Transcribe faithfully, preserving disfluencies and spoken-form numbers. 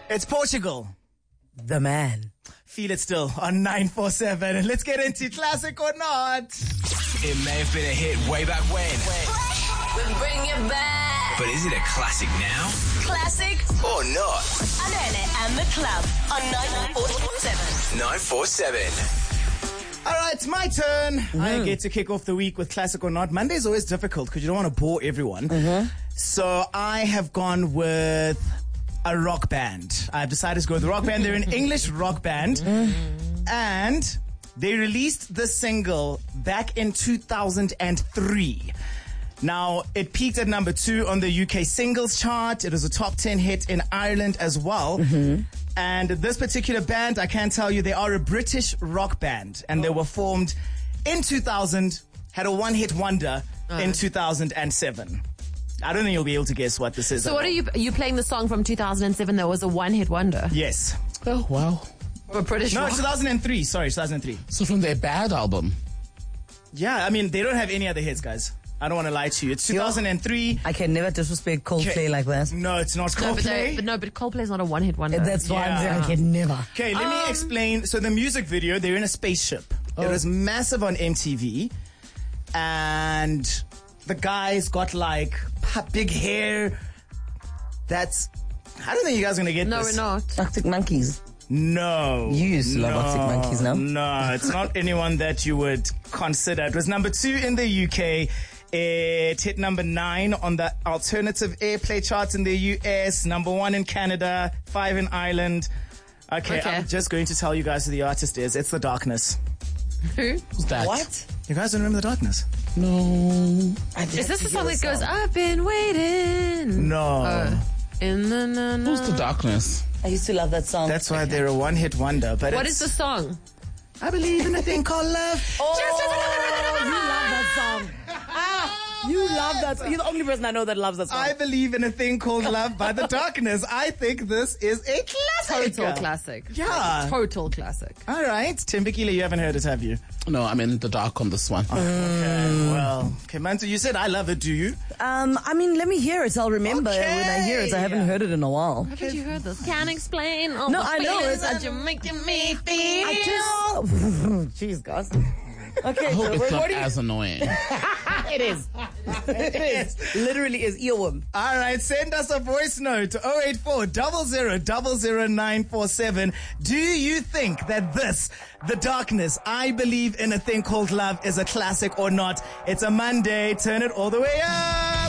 It's Portugal. The man. Feel it still on nine four seven. Let's get into classic or not. It may have been a hit way back when. We bring it back. But is it a classic now? Classic or not? Anele and the Club on nine four seven. nine four seven. All right, it's my turn. Mm-hmm. I get to kick off the week with classic or not. Monday's always difficult because you don't want to bore everyone. Mm-hmm. So I have gone with a rock band. I've decided to go with a rock band. They're an English rock band. Mm-hmm. And they released the single back in two thousand three. Now, it peaked at number two on the U K singles chart. It was a top ten hit in Ireland as well. Mm-hmm. And this particular band, I can tell you, they are a British rock band. And they were formed in two thousand, had a one-hit wonder uh. in two thousand seven. I don't think you'll be able to guess what this is. So what are you, are you playing the song from two thousand seven that was a one-hit wonder? Yes. Oh, wow. For British No, rock? two thousand three. Sorry, two thousand three. So from their Bad album. Yeah, I mean, they don't have any other hits, guys. I don't want to lie to you. It's two thousand three. I can never disrespect Coldplay Okay. like that. No, it's not No, but, they, Coldplay. but no, but Coldplay's not a one-hit wonder. That's why I'm Yeah. saying I can never. Okay, let me explain. So the music video, they're in a spaceship. It was massive on M T V. And the guy's got like p- big hair. That's... I don't think you guys are going to get No, this. we're not. Arctic Monkeys. No. You used to love no, Arctic Monkeys, no? No, it's not anyone that you would consider. It was number two in the U K. It hit number nine on the alternative airplay charts in the U S, number one in Canada, five in Ireland. Okay, Okay. I'm just going to tell you guys who the artist is. It's The Darkness. Who? Who's that? What? You guys don't remember The Darkness? No. Is this the song that goes, I've been waiting? No. Oh. In the na, na. Who's the Darkness? I used to love that song. That's why they're a one-hit wonder. But What it's, is the song? I believe in a thing called love. Oh, you love that song. Ah, you love that song. You're the only person I know that loves that song. I believe in a thing called love by The Darkness. I think this is a classic. Total classic. Yeah. Total classic. All right. Tim Bikila, you haven't heard it, have you? No, I'm in the dark on this one. Okay, well. Okay, Mantu, you said I love it, do you? Um, I mean, let me hear it. I'll remember Okay. when I hear it. I haven't heard it in a while. Haven't you heard this? Can't explain all No, the I know, feelings it's- that you're making me feel. I just... Jeez, guys. Okay, I hope so it's what not do you... as annoying. It is. It is. Literally is earworm. All right, send us a voice note to oh eight four, zero zero zero zero nine four seven. Do you think that this, The Darkness, I Believe in a Thing Called Love, is a classic or not? It's a Monday. Turn it all the way up.